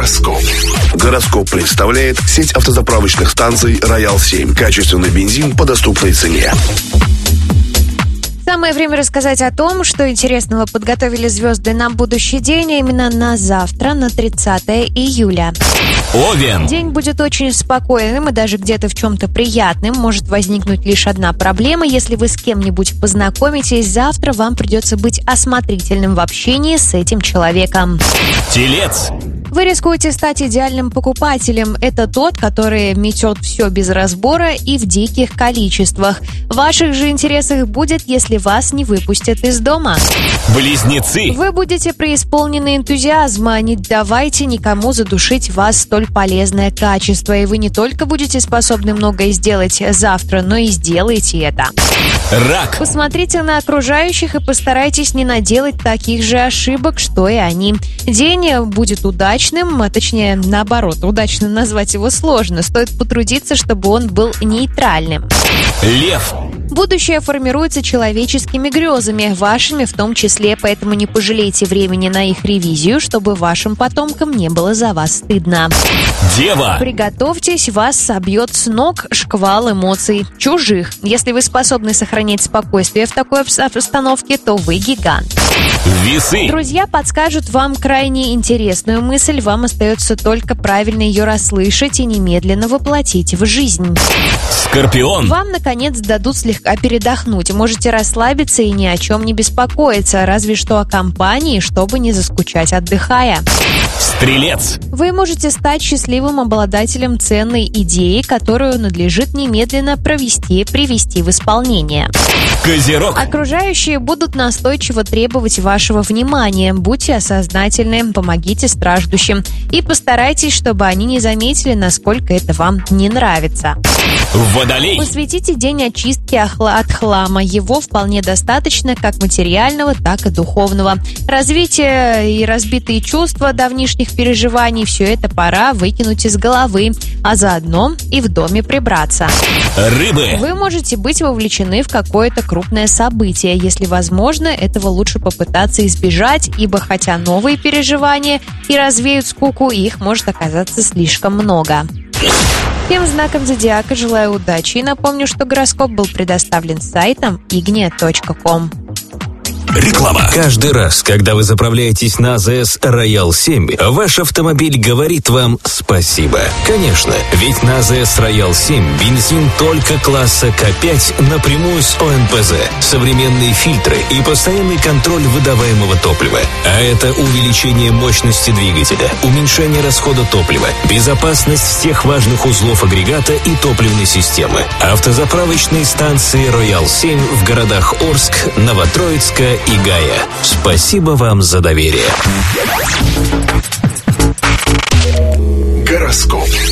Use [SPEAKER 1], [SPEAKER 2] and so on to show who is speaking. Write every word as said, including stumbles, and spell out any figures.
[SPEAKER 1] Гороскоп. Гороскоп представляет сеть автозаправочных станций «Роял семь». Качественный бензин по доступной цене.
[SPEAKER 2] Самое время рассказать о том, что интересного подготовили звезды на будущий день, а именно на завтра, на тридцатое июля.
[SPEAKER 3] Овен.
[SPEAKER 2] День будет очень спокойным и даже где-то в чем-то приятным. Может возникнуть лишь одна проблема. Если вы с кем-нибудь познакомитесь, завтра вам придется быть осмотрительным в общении с этим человеком.
[SPEAKER 3] Телец.
[SPEAKER 2] Вы рискуете стать идеальным покупателем. Это тот, который метет все без разбора и в диких количествах. В ваших же интересах будет, если вас не выпустят из дома.
[SPEAKER 3] Близнецы.
[SPEAKER 2] Вы будете преисполнены энтузиазма. Не давайте никому задушить вас столь полезное качество. И вы не только будете способны многое сделать завтра, но и сделаете это.
[SPEAKER 3] Рак.
[SPEAKER 2] Посмотрите на окружающих и постарайтесь не наделать таких же ошибок, что и они. День будет удачным, а точнее, наоборот, удачным назвать его сложно. Стоит потрудиться, чтобы он был нейтральным.
[SPEAKER 3] Лев.
[SPEAKER 2] Будущее формируется человеческими грезами, вашими в том числе, поэтому не пожалейте времени на их ревизию, чтобы вашим потомкам не было за вас стыдно.
[SPEAKER 3] Дева.
[SPEAKER 2] Приготовьтесь, вас собьет с ног шквал эмоций, чужих. Если вы способны сохранять спокойствие в такой обстановке, то вы гигант.
[SPEAKER 3] Весы.
[SPEAKER 2] Друзья подскажут вам крайне интересную мысль, вам остается только правильно ее расслышать и немедленно воплотить в жизнь.
[SPEAKER 3] Скорпион.
[SPEAKER 2] Вам, наконец, дадут слегка передохнуть. Можете расслабиться и ни о чем не беспокоиться, разве что о компании, чтобы не заскучать, отдыхая.
[SPEAKER 3] Стрелец.
[SPEAKER 2] Вы можете стать счастливым обладателем ценной идеи, которую надлежит немедленно провести, привести в исполнение.
[SPEAKER 3] Козерог.
[SPEAKER 2] Окружающие будут настойчиво требовать вашего внимания. Будьте осознательны, помогите страждущим и постарайтесь, чтобы они не заметили, насколько это вам не нравится.
[SPEAKER 3] Водолей.
[SPEAKER 2] Посвятите день очистке от хлама. Его вполне достаточно как материального, так и духовного. Развитие и разбитые чувства давнишних переживаний — все это пора выкинуть из головы, а заодно и в доме прибраться.
[SPEAKER 3] Рыбы.
[SPEAKER 2] Вы можете быть вовлечены в какое-то крупное событие. Если возможно, этого лучше попытаться избежать, ибо хотя новые переживания и развеют скуку, их может оказаться слишком много. Всем знаком зодиака желаю удачи и напомню, что гороскоп был предоставлен сайтом игния точка ком.
[SPEAKER 3] Реклама.
[SPEAKER 4] Каждый раз, когда вы заправляетесь на АЗС «Роял семь», ваш автомобиль говорит вам спасибо. Конечно, ведь на АЗС «Роял семь» бензин только класса К пять напрямую с О Н П З, современные фильтры и постоянный контроль выдаваемого топлива. А это увеличение мощности двигателя, уменьшение расхода топлива, безопасность всех важных узлов агрегата и топливной системы. Автозаправочные станции «Роял семь» в городах Орск, Новотроицка и Гая. Спасибо вам за доверие.
[SPEAKER 1] Гороскоп.